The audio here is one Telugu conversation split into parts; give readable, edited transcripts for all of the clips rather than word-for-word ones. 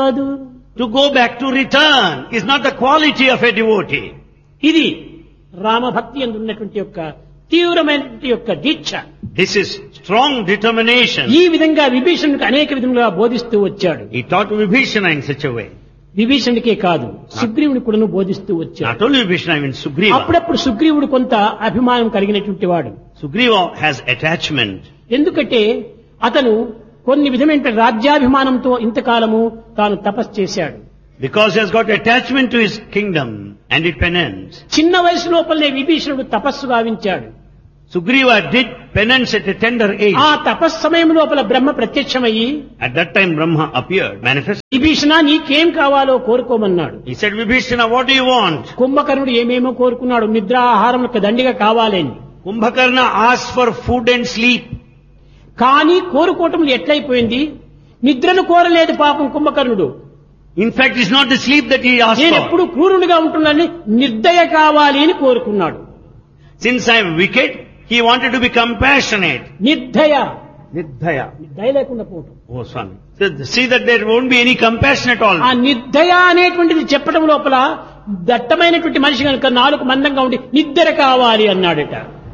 కాదు. To go back, to return, is not the quality of a devotee. ఇది రామభక్తి యందు ఉన్నటువంటి యొక్క తీవ్రమైనటువంటి యొక్క దీక్ష. This is strong determination. ఈ విధంగా విభీషణుడికి అనేక విధములుగా బోధిస్తూ వచ్చాడు. He taught Vibhishana in such a way. విభీషణుడికే కాదు, సుగ్రీవుని కూడా బోధిస్తూ వచ్చాడు. Not only Vibhishana, even Sugriva. అప్పుడప్పుడు సుగ్రీవుడు కొంత అభిమానం కలిగినటువంటి వాడు. Sugriva has attachment. ఎందుకంటే అతను కొన్ని విధమైన రాజ్యాభిమానంతో ఇంతకాలము తాను తపస్సు చేశాడు. Because he has got attachment to his kingdom and it penance. చిన్న వయసు లోపలనే విభీషణుడు తపస్సు గావించాడు. Sugriva did penance at a tender age. ఆ తపస్సు సమయం లోపల బ్రహ్మ ప్రత్యక్షమయ్యి At that time Brahma appeared, manifested. Vibhishana నీకేం కావాలో కోరుకోమన్నాడు. He said, Vibhishana, what do you want? కుంభకర్ణుడు ఏమేమో కోరుకున్నాడు, నిద్ర ఆహారం దండిగా కావాలని. Kumbhakarna asked for food and sleep. కానీ కోరుకోవటం ఎట్లయిపోయింది, నిద్రను కోరలేదు పాపం కుంభకర్ణుడు. In fact, it's not the sleep that he asked నేను for. ఎప్పుడు క్రూరునిగా ఉంటున్నానని నిర్దయ కావాలి అని కోరుకున్నాడు. Since I am wicked, he wanted to be compassionate. నిర్దయ, Nirdhaya. దయ లేకుండా పోవటం. Oh, Swami. So, see that there won't be any compassion at all. ఆ నిర్దయ అనేటువంటిది చెప్పడం లోపల దట్టమైనటువంటి మనిషి కనుక నాలుగు మందంగా ఉండి నిద్ర కావాలి అన్నాడట.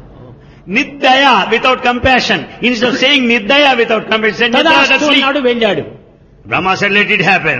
Nirdhaya without compassion. Instead of saying Nirdhaya without compassion, Nirdhaya తదాస్తు sleep. అన్నాడు, వెళ్ళాడు. Brahma said, let it happen.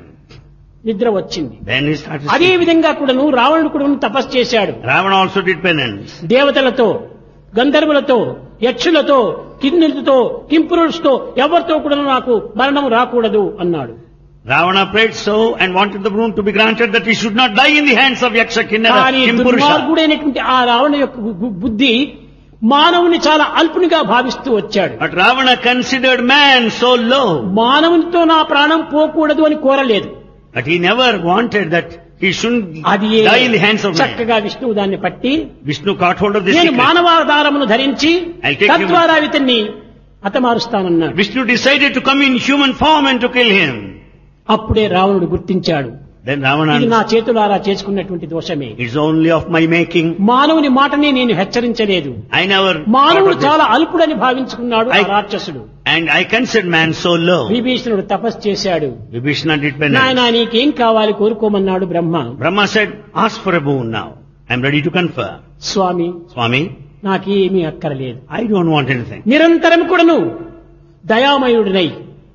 నిద్ర వచ్చింది. Then he started అదే sleeping. విధంగా కూడాను రావణుడు కూడా తపస్సు చేశాడు. Ravana also did penance. దేవతలతో, గంధర్వులతో, యక్షులతో, కిన్నెలతో, కింపురుషులతో ఎవరితో కూడా నాకు మరణం రాకూడదు అన్నాడు. Ravana prayed so and wanted the boon to be granted that he should not die in the hands of Yaksha, Kinnara, కానీ Kimpurusha. దుర్మార్గుడైనటువంటి ఆ రావణ యొక్క బుద్ధి మానవుని చాలా అల్పునిగా భావిస్తూ వచ్చాడు. But Ravana considered man so low. మానవునితో నా ప్రాణం పోకూడదు అని కోరలేదు. But he never wanted that he shouldn't అది die in the hands of man. చక్కగా విష్ణువు దాన్ని పట్టి Vishnu caught hold of this నేను secret. మానవాధారమును ధరించి I'll take తద్వారా ఇతన్ని హతమారుస్తానన్నాడు. Vishnu decided to come in human form and to kill him. అప్పుడే రావణుడు గుర్తించాడు, Then Ravana, ఇది నా చేతులారా చేసుకున్నటువంటి దోషమే. it's only of my making. మానవుని మాటని నేను హెచ్చరించలేదు. I never మానవుడు thought of చాలా అల్పుడని భావించుకున్నాడు ఆ I- రాక్షసుడు. this. And I considered man so low. విభీషణుడు తపస్సు చేశాడు. Vibhishana did penance. నాయనా నీకేం కావాలి కోరుకోమన్నాడు బ్రహ్మ. Brahma said, ask for a boon now. I'm ready to confer. Swamy Swami, నాకేమీ అక్కరలేదు. I don't want anything. నిరంతరం కూడాను దయామయుడినై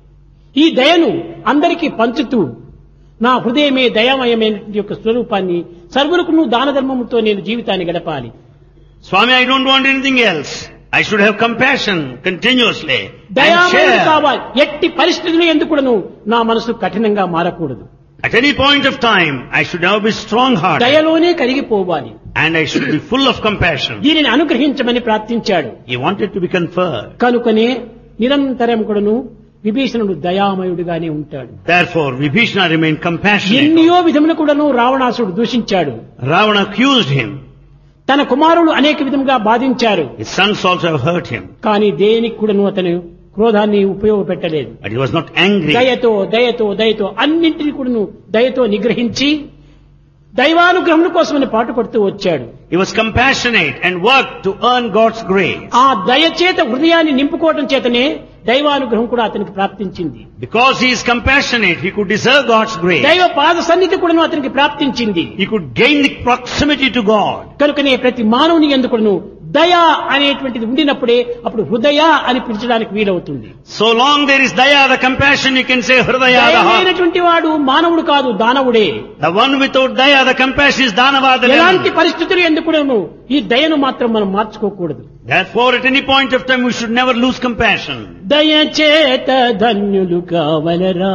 ఈ దయను అందరికీ పంచుతూ నా హృదయమే దయామయమైనటువంటి యొక్క స్వరూపాన్ని సర్వులకు నువ్వు దాన ధర్మముతో నేను జీవితాన్ని గడపాలి. Swami, I don't want anything else. I should have compassion continuously and దయామయుడు share. కావాలి. ఎట్టి పరిస్థితులు ఎందుకు కూడాను నా మనసు కఠినంగా మారకూడదు. At any point of time, I should now be strong-hearted దయలోనే కరిగిపోవాలి. and I should be full of compassion. దీనిని అనుగ్రహించమని ప్రార్థించాడు. He wanted to be conferred. కనుకనే నిరంతరం కూడాను విభీషణుడు దయామయుడిగానే ఉంటాడు. Therefore, Vibhishana remained compassionate. ఎన్నో విధములు కూడాను రావణాసుడు దూషించాడు. Ravana accused him. తన కుమారుడు అనేక విధంగా బాధించారు. His sons also have hurt him. కానీ దేనికి కూడాను అతను క్రోధాన్ని ఉపయోగపెట్టలేదు. But he was not angry. దయతో దయతో దయతో అన్నింటినీ కూడాను దయతో నిగ్రహించి దైవానుగ్రహం కోసమని పాటుపడుతూ వచ్చాడు. He was compassionate and worked to earn God's grace. ఆ దయ చేత హృదయాన్ని నింపుకోవటం చేతనే దైవానుగ్రహం కూడా అతనికి ప్రాప్తించింది. Because he is compassionate, he could deserve God's grace. దైవ పాద సన్నిధి కూడా అతనికి ప్రాప్తించింది. He could gain the proximity to God. కనుకనే ప్రతి మానవుని ఎందుకును దయ అనేటువంటిది ఉండినప్పుడే అప్పుడు హృదయ అని పిలిచడానికి వీలవుతుంది. So long there is daya, the compassion, you can say hridaya, the heart. దయమైనటువంటి వాడు మానవుడు కాదు, దానవుడే. The one without daya, the compassion is danava, the ఎలాంటి devil. పరిస్థితులు ఎందుకును ఈ దయను మాత్రం మనం మార్చుకోకూడదు. Therefore, at any point of time, we should never lose compassion. దయచేత ధన్యులు కావలరా,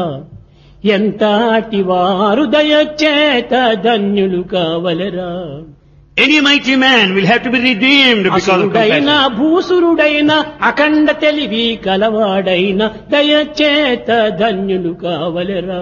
ఎంతటి వారు దయచేత ధన్యులు కావలరా. Any mighty man will have to be redeemed because of అసురుడైన compassion. భూసురుడైన అఖండ తెలివి కలవాడైన దయచేత ధన్యులు కావలరా.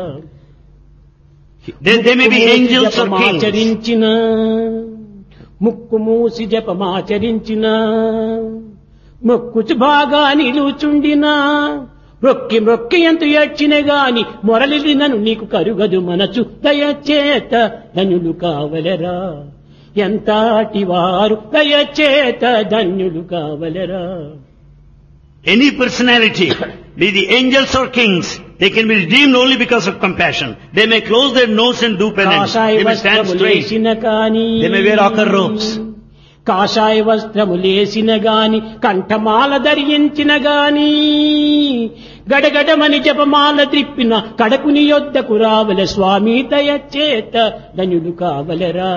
They may be angels or kings. జపమాచరించిన ముక్కు మూసి జపమాచరించిన మొక్కుచు బాగా నిలుచుండినా రొక్కి మొక్కి ఎంత ఏడ్చిన గాని మొరలినను నీకు కరుగదు మనసు దయచేత ధన్యులు కావలరా. ఎంతటి వారు దయచేత ధన్యులు కావలరా. Any personality, be the angels or kings, They can be redeemed only because of compassion. They may close their nose and do penance. కాషాయ They may stand straight. వస్త్రములేసిన కాని They may wear ochre robes. కాషాయ వస్త్రములేసిన గాని కంఠమాల ధరించిన గాని గడగడమని జపమాల త్రిప్పిన కడకుని యొద్దకు రావల స్వామి దయచేత ధన్యుడు కావలరా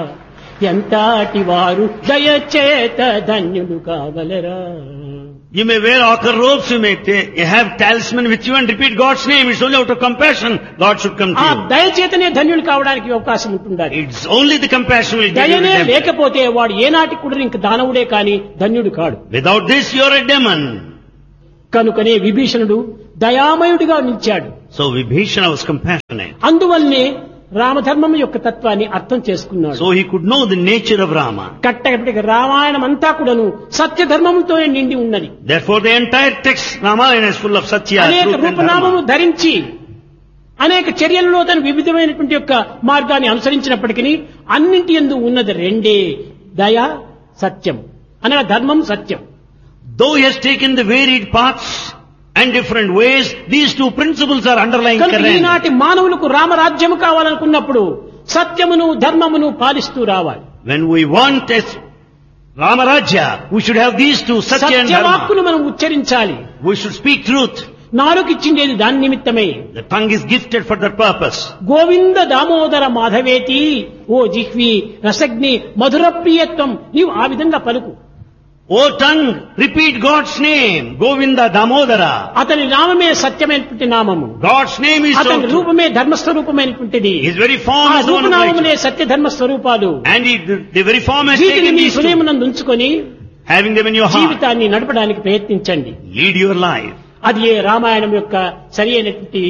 ఎంతటి వారు దయచేత ధన్యుడు కావలరా. You may wear ochre robes, you have talisman with you and repeat God's name. It's only out of compassion God should come to ఆ you. దయచేతనే ధన్యుడు కావడానికి అవకాశం ఉంటుండాలి. It's only the compassion will give you దయనే redemption. లేకపోతే వాడు ఏనాటికి కూడా ఇంక దానవుడే కాని ధన్యుడు కాడు. Without this you are a demon. కనుకనే విభీషణుడు దయామయుడిగా నిలిచాడు. So Vibhishana was compassionate. అందువల్లనే రామధర్మం యొక్క తత్వాన్ని అర్థం చేసుకున్నాడు. So he could know the nature of Rama. కట్టకటిక Ramayanam అంతా కూడాను సత్యధర్మంతోనే నిండి ఉన్నది. Therefore the entire text Ramayana is full of Satya, అనేక truth and రూపనామము Dharma. ధరించి అనేక చర్యలలో తన వివిధమైనటువంటి యొక్క మార్గాన్ని అనుసరించినప్పటికీ అన్నింటి యందు ఉన్నది రెండే, దయ సత్యం అనగా ధర్మం సత్యం. Though he has taken the varied paths and different ways, these two principles are underlying కనుక current. ఈనాటి మానవులకు రామరాజ్యము కావాలనుకున్నప్పుడు సత్యమును ధర్మమును పాలిస్తూ రావాలి. When we want a Ramarajya, we should have these two, Satya and Dharma. సత్యవాక్కును మనం ఉచ్చరించాలి. We should speak truth. నాలుగిచ్చిండేది దాని నిమిత్తమే. The tongue is gifted for that purpose. Govinda Damodara మాధవేతి ఓ జిహ్వి రసగ్ని మధుర ప్రియత్వం, నీవు ఆ విధంగా పలుకు. O tongue, repeat God's name, Govinda Damodara. అతని నామమే సత్యమైనటువంటి నామము. God's name is so అతని true. రూపమే ధర్మస్వరూపమైనటువంటిది. His very form ఆ is the one of రూపనామములే righteousness. సత్య ధర్మ స్వరూపాలు. And the very form has వీటిని taken మీ these two. హృదయమునందు ఉంచుకొని Having them in your heart, జీవితాన్ని నడపడానికి ప్రయత్నించండి. lead your life. అది ఏ రామాయణం యొక్క సరి అయినటువంటి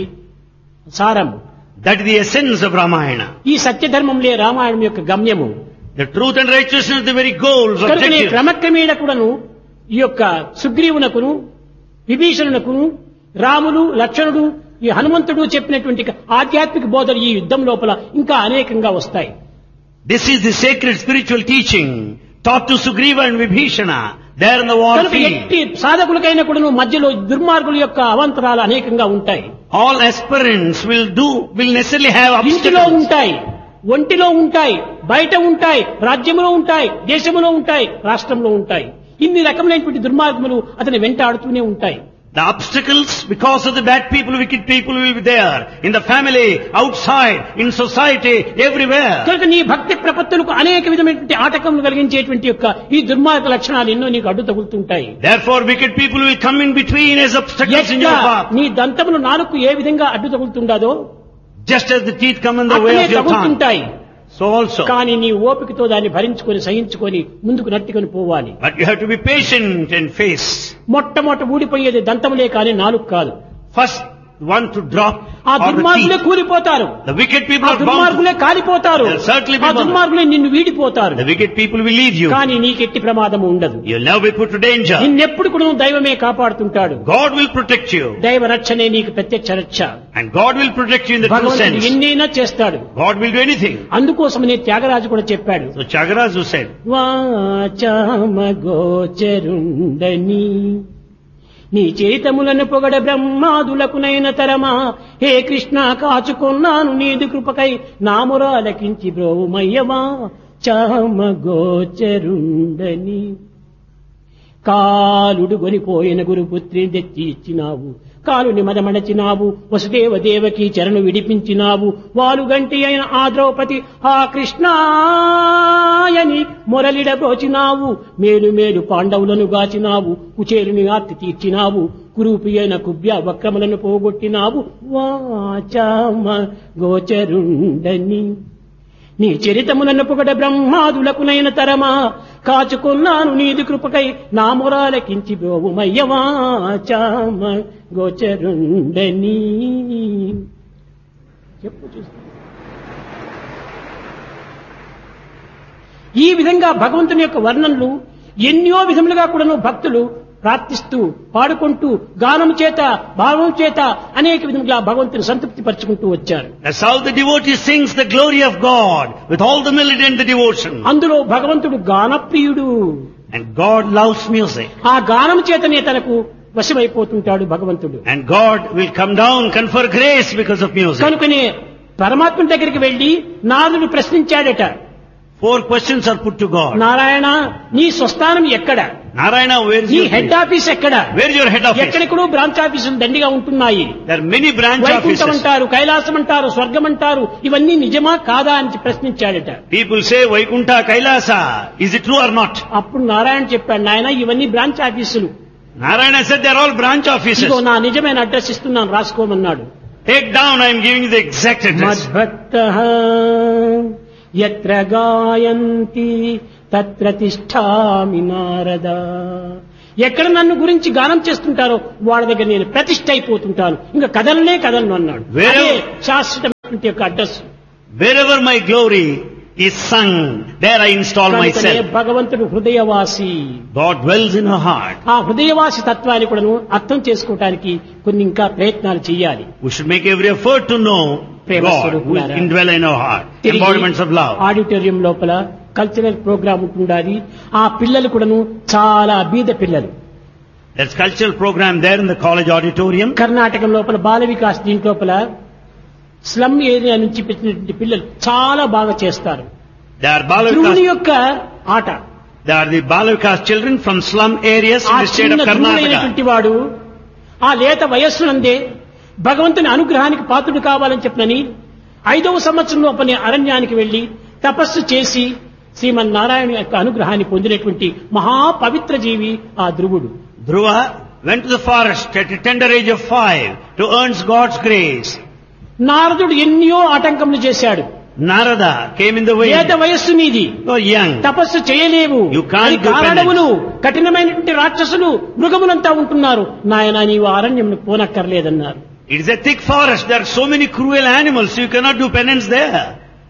సారం. That is the essence of Ramayana. ఈ సత్యధర్మంలే రామాయణం యొక్క గమ్యము. The truth and righteousness are the very goals, కనుకనే objectives. క్రమక్రమేణ కూడాను ఈ యొక్క సుగ్రీవునకును విభీషణునకును రాములు లక్ష్మణుడు ఈ హనుమంతుడు చెప్పినటువంటి ఆధ్యాత్మిక బోధలు ఈ యుద్ధం లోపల ఇంకా అనేకంగా వస్తాయి. This is the sacred spiritual teaching taught to Sugriva and Vibhishana there in the war కనుక field. ఎట్టి సాధకులకైనా కూడాను మధ్యలో దుర్మార్గుల యొక్క అవంతరాలు అనేకంగా ఉంటాయి. All aspirants will necessarily have ఇంటిలో obstacles. ఉంటాయి, ఒంటిలో ఉంటాయి, బయట ఉంటాయి, రాజ్యములో ఉంటాయి, దేశములో ఉంటాయి, రాష్ట్రంలో ఉంటాయి. ఇన్ని రకములైనటువంటి దుర్మార్గములు అతని వెంటాడుతూనే ఉంటాయి. The obstacles because of the bad people, wicked people will be there. In the family, outside, in society, everywhere. కనుక నీ భక్తి ప్రపత్తులకు అనేక విధమైనటువంటి ఆటకములు కలిగించేటువంటి యొక్క ఈ దుర్మార్గ లక్షణాలు ఎన్నో నీకు అడ్డు తగులుతుంటాయి. Therefore, wicked people will come in between as obstacles in your path. నీ దంతములు నాలుగు ఏ విధంగా అడ్డు తగులుతుండదో Just as the teeth come in the way అట్లనే of your tongue. తగులుతుంటాయి. So also. కానీ నీ ఓపికతో దాన్ని భరించుకొని సహించుకొని ముందుకు నట్టుకొని పోవాలి. But you have to be patient and face. మొట్టమొదట ఊడిపోయేది దంతములే కానీ నాలుగు కాదు. First one to drop ఆ are the దుర్మార్గులే teeth. కూలిపోతారు. The wicked people ఆ are bound. దుర్మార్గులే కాలిపోతారు. They'll certainly be ఆ bound. దుర్మార్గులే నిన్ను వీడిపోతారు. The wicked people will leave you. కానీ నీకెట్టి ప్రమాదం ఉండదు. You'll never be put to danger. నిన్నెప్పుడు కూడా దైవమే కాపాడుతుంటాడు. God will protect you. దైవ రక్షణే నీకు ప్రత్యక్ష రక్ష. And God will protect you in the true భగవంతుడు sense. ఎన్నైనా చేస్తాడు. God will do anything. అందుకోసమనే త్యాగరాజు కూడా చెప్పాడు, So Tyagaraja said, వాచామ గోచరుండని నీ చేతములను పొగడ బ్రహ్మాదులకునైన తరమా, హే కృష్ణ కాచుకొన్నాను నీదు కృపకై నామురాలకించి బ్రోమయ్యమా చామ గోచరుండని. కాలుడు గొనిపోయిన గురుపుత్రిని తెచ్చి ఇచ్చినావు, కాలుని మదమణచినావు, వసుదేవ దేవకి చరణు విడిపించినావు, వాలుగంటి అయిన ఆ ద్రౌపది ఆ కృష్ణాయని మొరలిడబోచినావు, మేలు మేలు పాండవులను గాచినావు, కుచేలుని ఆర్తి తీర్చినావు, కురూపి అయిన కుబ్య వక్రములను పోగొట్టినావు, వాచామ గోచరుండని. నీ చరితములను పొగడ బ్రహ్మాదులకునైన తరమా, కాచుకొన్నాను నీది కృపకై నా మొరాలకించి బ్రోవుమయ్యమా చామ గోచరుండని. చెప్పు చూస్తా. ఈ విధంగా భగవంతుని యొక్క వర్ణనలు ఎన్నో విధములుగా కూడాను భక్తులు ప్రార్థిస్తూ పాడుకుంటూ గానం చేత భావం చేత అనేక విధంగా భగవంతుని సంతృప్తి పరుచుకుంటూ వచ్చారు. that's how the devotee sings the glory of God with all the melody and the devotion. అందులో భగవంతుడు గానప్రియుడు. And God loves music. ఆ గానం చేతనే తనకు వశమైపోతుంటాడు భగవంతుడు. And God will come down, confer grace because of music. కనుకనే పరమాత్మ దగ్గరికి వెళ్లి నారదుడు ప్రశ్నించాడట. 4 questions are put to God. Narayana, నీ స్వస్థానం ఎక్కడ? Narayana, where is నీ your హెడ్ ఆఫీస్ ఎక్కడ? Where is your head office? ఎక్కడెక్కడో బ్రాంచ్ ఆఫీసులు దండిగా ఉంటున్నాయి. There are many branch Vaikuntham offices. అంటారు, కైలాసం అంటారు, స్వర్గం అంటారు. ఇవన్నీ నిజమా కాదా అని ప్రశ్నించాడట. People say Vaikuntha, Kailasa. Is it true or not? అప్పుడు నారాయణ చెప్పాడు, నాయన ఇవన్నీ బ్రాంచ్ ఆఫీసులు. Narayana said they are all branch offices. ఇదిగో నా నిజమైన అడ్రస్ ఇస్తున్నాను, రాసుకోమన్నాడు. Take down, I am giving you the exact address. మద్భక్తః యత్ర గాయంతి తత్ర తిష్ఠామి నారద. ఎక్కడ నన్ను గురించి గానం చేస్తుంటారో వాళ్ళ దగ్గర నేను ప్రతిష్ఠ అయిపోతుంటాను, ఇంకా కదలను అన్నాడు. అదే శాశ్వతమైనటువంటి యొక్క address. Wherever my glory is sung, there I install myself. భగవంతుడు హృదయవాసి. God dwells in her heart. ఆ హృదయవాసి తత్వాన్ని కూడా అర్థం చేసుకోవడానికి కొన్ని ఇంకా ప్రయత్నాలు చేయాలి. We should make every effort to know God who is indwell in our heart. Embodiments of love. Auditorium లోపల కల్చరల్ ప్రోగ్రామ్ ఉంటుండాలి. ఆ పిల్లలు కూడాను చాలా బీద పిల్లలు. There's cultural program there in the college auditorium. కర్ణాటకం లోపల బాల వికాస్ దీంట్లోపల స్లమ్ ఏరియా నుంచి పెట్టినటువంటి పిల్లలు చాలా బాగా చేస్తారు. They are Bala ధ్రువుని Vikas. యొక్క ఆట. They are the Bala Vikas children from slum areas in ఆ the state చిన్న of Karnataka. ధ్రువుడైనటువంటి వాడు ఆ లేత వయస్సునందే భగవంతుని అనుగ్రహానికి పాత్రుడు కావాలని చెప్పనని 5వ సంవత్సరం లోపలే అరణ్యానికి వెళ్లి తపస్సు చేసి శ్రీమన్నారాయణ యొక్క అనుగ్రహాన్ని పొందినటువంటి మహాపవిత్ర జీవి ఆ ధ్రువుడు. Dhruva went to the forest at a tender age of 5 to earn God's grace. నారదుడు ఎన్నో ఆటంకములు చేశాడు. Narada came in the way. లేత వయస్సు నీది, You are young. తపస్సు చేయలేవు, You can't do కారణములు కఠినమైనటువంటి రాక్షసులు మృగములంతా ఉంటున్నారు, నాయన నీవు అరణ్యమును పోనక్కర్లేదన్నారు. It is a thick forest. There are so many cruel animals. You cannot do penance there.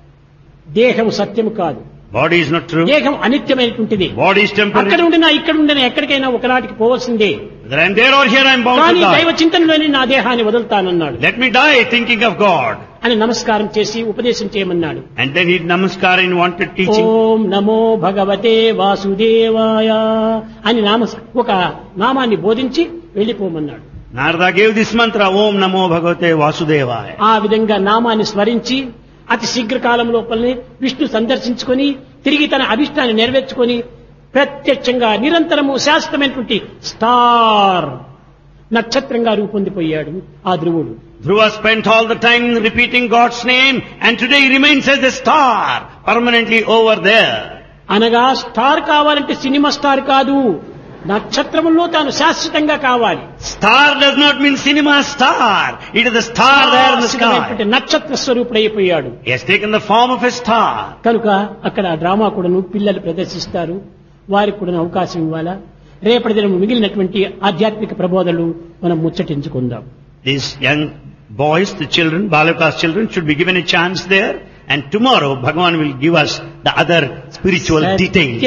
దేహం సత్యము కాదు, Body is not true. దేహం అనిత్యమైనటువంటిది. Body is అక్కడ temporary. ఉండినా ఇక్కడ ఉండినా ఎక్కడికైనా ఒకనాటికి పోవలసిందే. Whether I am there or here, I am bound కానీ to దైవ die. చింతనలోని నా దేహాన్ని వదులుతానన్నాడు. Let me die thinking of God. అని నమస్కారం చేసి ఉపదేశం చేయమన్నాడు. And then he did namaskar and wanted teaching. ఓం నమో భగవతే వాసుదేవాయ అని ఒక నామాన్ని బోధించి వెళ్లిపోమన్నాడు. Narada gave this mantra, Om Namo Bhagavate Vasudevaya. ఆ విధంగా నామాన్ని స్మరించి అతి శీఘ్రకాలం లోపలనే విష్ణు సందర్శించుకొని తిరిగి తన అభిష్టాన్ని నెరవేర్చుకొని ప్రత్యక్షంగా నిరంతరము శాశ్వతమైనటువంటి స్టార్ నక్షత్రంగా రూపొందిపోయాడు ఆ ధ్రువుడు. Dhruva spent all the time repeating God's name, and today he remains as a star permanently over there. అనగా స్టార్ కావాలంటే సినిమా స్టార్ కాదు, నక్షత్రములో తాను శాశ్వతంగా కావాలి. Star does not mean cinema star. It is the star there in the sky. నక్షత్ర స్వరూపుడైపోయాడు. He has taken the form of a star. కనుక అక్కడ డ్రామా కూడాను పిల్లలు ప్రదర్శిస్తారు, వారికి కూడా అవకాశం ఇవ్వాలా. రేపటి దినం మిగిలినటువంటి ఆధ్యాత్మిక ప్రబోధనలు మనం ముచ్చటించుకుందాం. These young boys, the children, Balakas children, should be given a chance there. And tomorrow Bhagavan will give us the other spiritual details.